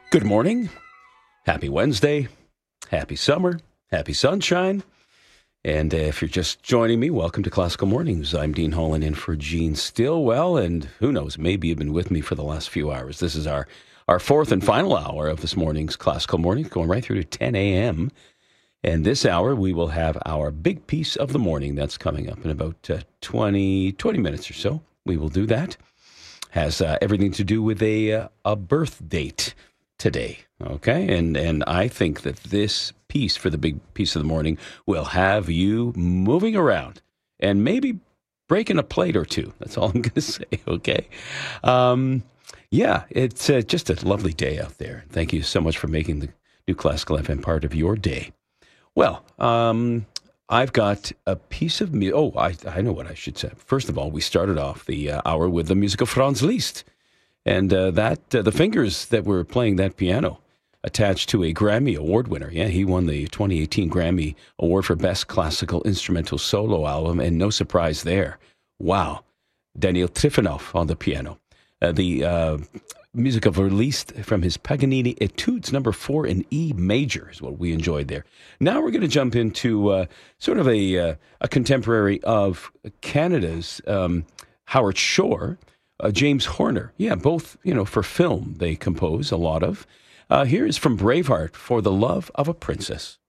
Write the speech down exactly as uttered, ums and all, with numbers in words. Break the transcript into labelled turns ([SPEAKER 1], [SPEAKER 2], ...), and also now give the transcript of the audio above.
[SPEAKER 1] Good morning. Happy Wednesday. Happy summer. Happy sunshine. And uh, if you're just joining me, welcome to Classical Mornings. I'm Dean Holland in for Gene Stillwell. And who knows, maybe you've been with me for the last few hours. This is our, our fourth and final hour of this morning's Classical Mornings, going right through to ten a.m. And this hour, we will have our big piece of the morning that's coming up in about uh, twenty, twenty minutes or so. We will do that. Has uh, everything to do with a, uh, a birth date today, okay? And and I think that this piece for the big piece of the morning will have you moving around and maybe breaking a plate or two. That's all I'm going to say, okay? Um, yeah, it's uh, just a lovely day out there. Thank you so much for making the New Classical F M part of your day. Well, um, I've got a piece of music. Oh, I, I know what I should say. First of all, we started off the uh, hour with the music of Franz Liszt. And uh, that uh, the fingers that were playing that piano attached to a Grammy Award winner. Yeah, he won the twenty eighteen Grammy Award for Best Classical Instrumental Solo Album, and no surprise there. Wow. Daniel Trifonov on the piano. Uh, the uh, music of released from his Paganini Etudes number four in E major is what we enjoyed there. Now we're going to jump into uh, sort of a, uh, a contemporary of Canada's um, Howard Shore. Uh, James Horner, yeah, both, you know, for film they compose a lot of. Uh, here is from Braveheart, For the Love of a Princess.